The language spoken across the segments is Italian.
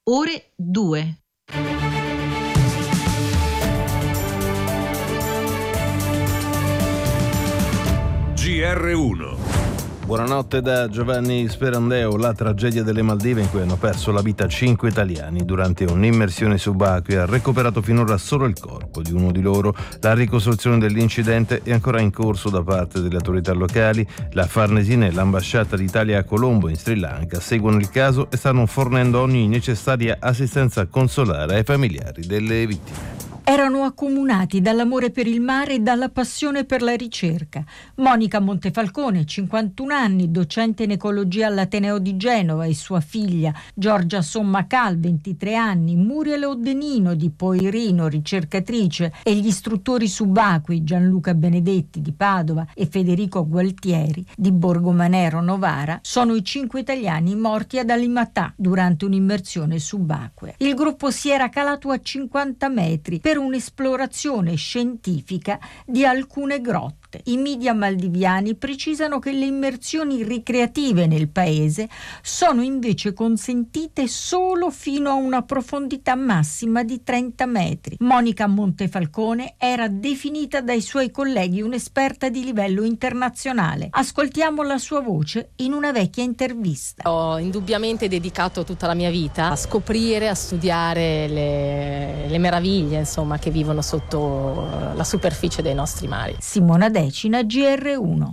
ore 2. GR1. Buonanotte da Giovanni Sperandeo. La tragedia delle Maldive in cui hanno perso la vita 5 italiani durante un'immersione subacquea. Recuperato finora solo il corpo di uno di loro. La ricostruzione dell'incidente è ancora in corso da parte delle autorità locali. La Farnesina e l'ambasciata d'Italia a Colombo in Sri Lanka seguono il caso e stanno fornendo ogni necessaria assistenza consolare ai familiari delle vittime. Erano accomunati dall'amore per il mare e dalla passione per la ricerca. Monica Montefalcone, 51 anni, docente in ecologia all'Ateneo di Genova, e sua figlia Giorgia Sommacal, 23 anni, Muriel Oddenino di Poirino, ricercatrice, e gli istruttori subacquei Gianluca Benedetti di Padova e Federico Gualtieri di Borgomanero Novara sono i 5 italiani morti ad Alimatà durante un'immersione subacquea. Il gruppo si era calato a 50 metri per un'esplorazione scientifica di alcune grotte. I media maldiviani precisano che le immersioni ricreative nel paese sono invece consentite solo fino a una profondità massima di 30 metri. Monica Montefalcone era definita dai suoi colleghi un'esperta di livello internazionale. Ascoltiamo la sua voce in una vecchia intervista. Ho indubbiamente dedicato tutta la mia vita a scoprire, a studiare le meraviglie, insomma, che vivono sotto la superficie dei nostri mari. Simona Decina, GR1.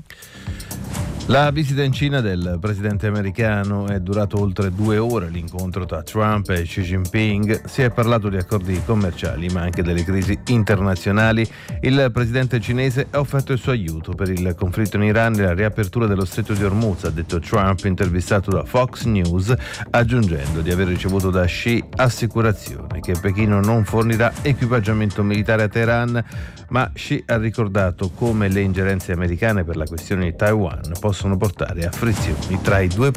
La visita in Cina del presidente americano è durato oltre 2 ore. L'incontro tra Trump e Xi Jinping. Si è parlato di accordi commerciali ma anche delle crisi internazionali. Il presidente cinese ha offerto il suo aiuto per il conflitto in Iran e la riapertura dello stretto di Hormuz, ha detto Trump, intervistato da Fox News, aggiungendo di aver ricevuto da Xi assicurazione che Pechino non fornirà equipaggiamento militare a Teheran, ma Xi ha ricordato come le ingerenze americane per la questione di Taiwan possono portare a frizioni tra i due paesi.